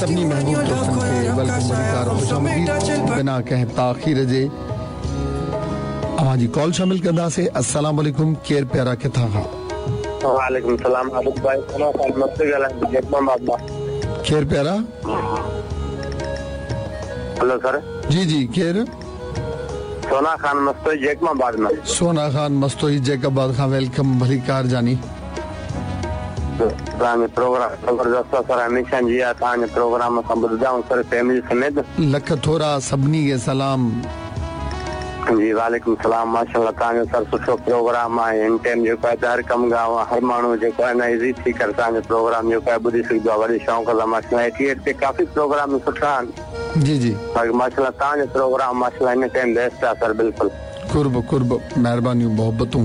सभी महबूब दोस्तों के वेलकम वरीकार खुशामदीद बिना कहे ताखीर जे अवाजी कॉल शामिल कंदा से अस्सलाम वालेकुम केर प्यारा किथा हां वालेकुम सलाम आदित भाई सोना खान मस्ती गला जगमाबाद बा केर प्यारा हेलो सर जी जी केर सोना खान मस्तोई जगमाबाद में सोना खान मस्तोई जगमाबाद खां वेलकम वरीकार जानी प्रोग्राम जबरदस्त सर हमेशा जी ताने प्रोग्राम में बुधाऊं सर फैमिली समेत लख थोरा सबनी के सलाम जी वालेकुम सलाम माशाल्लाह ताने सर सुठो प्रोग्राम है इन टाइम जो है हर कम गांव हर मानू जो है ना इजी थी कर ताने प्रोग्राम जो है बुधी सको बड़ी शौक ला माशाल्लाह 88 पे काफी प्रोग्राम सुठा जी जी माशाल्लाह ताने प्रोग्राम माशाल्लाह इन टाइम बेस्ट है सर बिल्कुल कुर्ब मेहरबानी मोहब्बतूं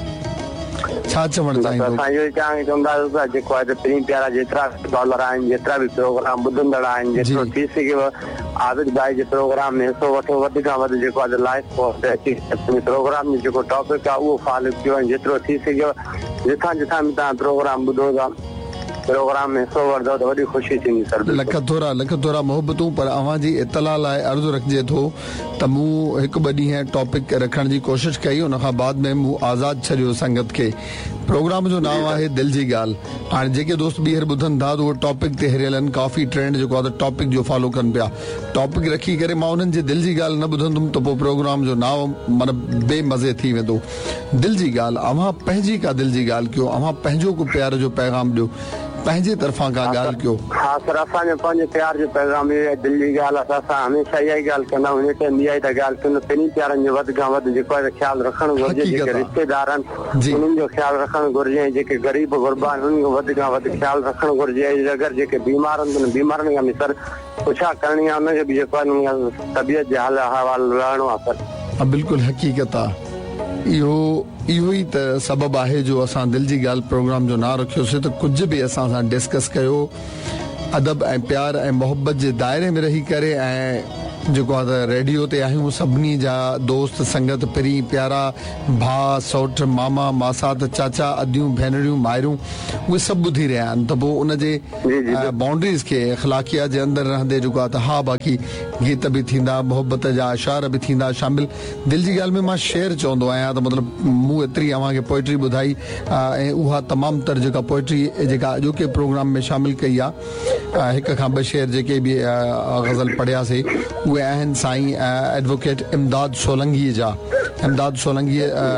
छा चवण चाहिंदो असां यो चाहे चंदा जेको आहे प्रीम प्यारा जेतरा डॉलर आहिनि जेतरा भी प्रोग्राम बुधंदड़ आहिनि जेतिरो थी सघेव आदित भाई जे प्रोग्राम में हिसो वठो वधि खां वधि जेको आहे लाइव प्रोग्राम में जेको टॉपिक आहे उहो फॉलो कयो जेतिरो थी सघेव जिथां भी तव्हां प्रोग्राम ॿुधो था प्रोग्राम में हिसो वठंदव त वॾी ख़ुशी थींदी सर लख थोरा मोहब्बतूं पर अवां जी इतला लाइ अर्ज़ु रखिजे थो त मूं हिकु ॿ ॾींहं टॉपिक रखण जी कोशिश कई उन खां बाद में मूं आज़ाद छॾियो संगत खे प्रोग्राम जो नाम आहे दिल जी ॻाल्हि हाणे जेके दोस्त ॿीहर ॿुधनि था उहो टॉपिक ते हिरियल आहिनि काफ़ी ट्रेंड जेको आहे टॉपिक जो फॉलो कनि पिया टॉपिक रखी करे मां उन्हनि जे दिल जी ॻाल्हि न ॿुधंदुमि त पोइ प्रोग्राम जो नाम माना बेमज़े थी वेंदो दिल जी ॻाल्हि अव्हां पंहिंजी का दिल जी ॻाल्हि कयो अव्हां पंहिंजो को प्यार जो पैगाम ॾियो पंहिंजे तरफ़ां का ॻाल्हि कयो हा सर असांजो पंहिंजे प्यार जो पैगाम इहो आहे दिल जी ॻाल्हि आहे असां हमेशह इहा ई ॻाल्हि कंदा आहियूं हिन टाइम इहा ई त ॻाल्हि कयूं पहिरीं प्यारनि जो वधि खां वधि जेको आहे ख़्यालु रखणु घुरिजे जेके रिश्तेदार आहिनि उन्हनि जो ख़्यालु रखणु घुरिजे जेके ग़रीब गुरबा आहिनि उन्हनि जो वधि खां वधि ख़्यालु रखणु घुरिजे अगरि जेके बीमार आहिनि त बीमारनि खां बि सर पुछा करणी आहे उनखे बि जेको आहे तबियत जे हाल अहवाल रहणो आहे सर बिल्कुलु हक़ीक़त आहे इहो ई त सबब आहे जो असां दिल जी ॻाल्हि प्रोग्राम जो नाम रखियोसीं त कुझु बि असां सां डिस्कस कयो अदब ऐं प्यार ऐं मोहब्बत जे दायरे में रही करे ऐं जेको आहे त रेडियो ते आहियूं सभिनी जा दोस्त संगत पिरी प्यारा भाउ सौट मामा मासात चाचा अदियूं भेनरियूं मायरूं उहे सभु ॿुधी रहिया आहिनि त पोइ उनजे बाउंड्रीज़ खे अख़लाक़ियात जे अंदरि रहंदे जेको आहे त हा बाक़ी गीत बि थींदा मोहब्बत जा अशार बि थींदा शामिल दिल जी ॻाल्हि में मां शेर चवंदो आहियां त मतिलबु मूं एतिरी अव्हांखे पोइट्री ॿुधाई ऐं उहा तमामु तर जेका पोइट्री जेका अॼोके प्रोग्राम में शामिल कई आहे हिक खां ॿ शेर जेके बि ग़ज़ल पढ़ियासीं उहे आहिनि साईं एडवोकेट इमदाद सोलंगी जा इमदाद सोलंगी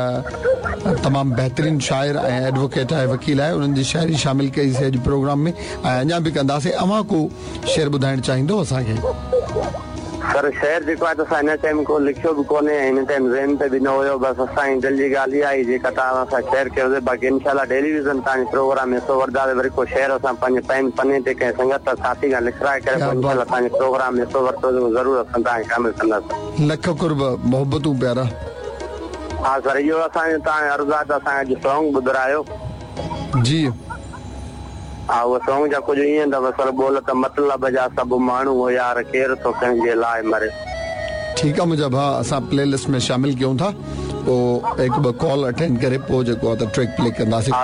तमामु बहितरीन शाइर ऐं एडवोकेट आहे वकील आहे उन्हनि जी शाइरी शामिल कईसीं अॼु प्रोग्राम में ऐं अञा बि कंदासीं अव्हां को शेर ॿुधाइणु चाहींदो असांखे सर शेर जेको आहे त असां हिन टाइम को लिखियो बि कोन्हे हिन टाइम ज़हन ते बि न हुयो बसि असांजी दिल जी ॻाल्हि इहा आई जेका तव्हां असां शेयर कयोसीं बाक़ी इनशाला टेलीविज़न तव्हांजे प्रोग्राम में हिसो वठंदासीं वरी को शेर असां पंहिंजे पेन पने ते कंहिं संगत साथी खां लिखाए करे इनशाला तव्हांजे प्रोग्राम में हिसो वरितोसीं ज़रूरु असां तव्हांखे शामिल कंदासीं लख कुर्ब मोहब्बतूं प्यारा हा सर इहो असांजो तव्हांजो अर्ज़ु आहे त असांखे अॼु सॉन्ग ॿुधायो जी हा उहो सॉन्ग जा कुझु ईअं अथव सर बोल त मतिलब जा सभु माण्हू हो यार केरु थो कंहिंजे लाइ मरे ठीकु आहे मुंहिंजा भाउ असां प्ले लिस्ट में शामिल कयूं था पोइ हिकु ॿ कॉल अटेंड करे पोइ जेको आहे त ट्रैक प्ले कंदासीं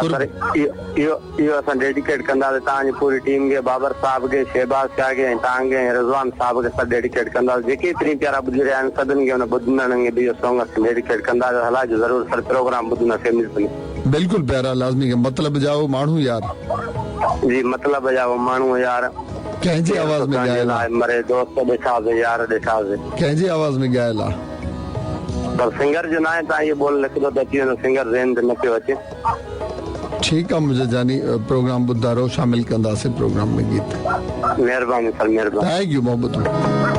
इहो असां डेडिकेट कंदासीं तव्हांजी पूरी टीम खे बाबर साहब खे शहबाज शाह खे ऐं तव्हांखे ऐं रिज़वान साहब खे सभु डेडिकेट कंदासीं जेके प्रीम प्यारा ॿुधी रहिया आहिनि सभिनी खे हुन ॿुधंदड़नि खे बि इहो सॉन्ग असां डेडिकेट कंदासीं हलाइजो ज़रूरु सर प्रोग्राम ॿुधंदासीं बिल्कुलु प्यारा लाज़मी मतिलब जाओ माण्हू यार जी मतलब जाओ माण्हू यार कंहिंजी आवाज़ में ॻायल आहे मरे दोस्त ॾिठासीं यार ॾिठासीं कंहिंजी आवाज़ में ॻायल आहे पर सिंगर जो नाहे तव्हां इहो बोल लिखंदो त अची वेंदो सिंगर ज़हन ते न पियो अचे ठीकु आहे मुंहिंजो जानी प्रोग्राम ॿुधारो शामिल कंदासीं प्रोग्राम में गीत महिरबानी सर महिरबानी थैंक यू मोहब्बतूं